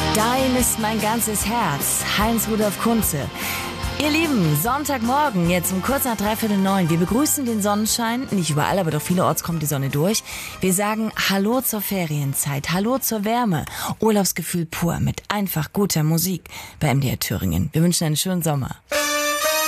Dein ist mein ganzes Herz. Heinz Rudolf Kunze. Ihr Lieben, Sonntagmorgen, jetzt um kurz nach 8:45. Wir begrüßen den Sonnenschein. Nicht überall, aber doch vielerorts kommt die Sonne durch. Wir sagen Hallo zur Ferienzeit, Hallo zur Wärme. Urlaubsgefühl pur mit einfach guter Musik bei MDR Thüringen. Wir wünschen einen schönen Sommer.